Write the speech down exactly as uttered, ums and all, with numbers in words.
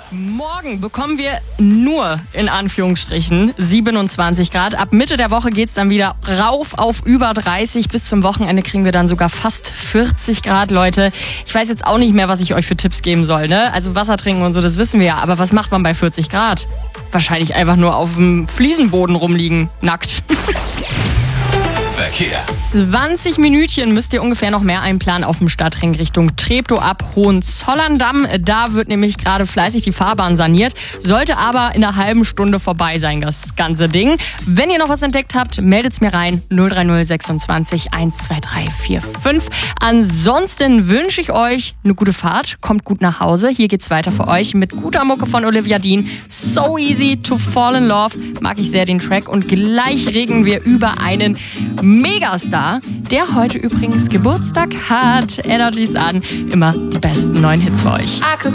Morgen bekommen wir nur in Anführungsstrichen siebenundzwanzig Grad. Ab Mitte der Woche geht's dann wieder rauf auf über dreißig. Bis zum Wochenende kriegen wir dann sogar fast vierzig Grad, Leute. Ich weiß jetzt auch nicht mehr, was ich euch für Tipps geben soll, ne? Also Wasser trinken und so, das wissen wir ja. Aber was macht man bei vierzig Grad? Wahrscheinlich einfach nur auf dem Fliesenboden rumliegen, nackt. Verkehr. zwanzig Minütchen müsst ihr ungefähr noch mehr einplanen auf dem Stadtring Richtung Treptow ab Hohenzollern-Damm. Da wird nämlich gerade fleißig die Fahrbahn saniert. Sollte aber in einer halben Stunde vorbei sein, das ganze Ding. Wenn ihr noch was entdeckt habt, meldet's mir rein. null drei null sechsundzwanzig eins zwei drei vier fünf. Ansonsten wünsche ich euch eine gute Fahrt. Kommt gut nach Hause. Hier geht's weiter für euch mit guter Mucke von Olivia Dean. So Easy to Fall in Love. Mag ich sehr den Track. Und gleich reden wir über einen Megastar, der heute übrigens Geburtstag hat. Energies an. Immer die besten neuen Hits für euch.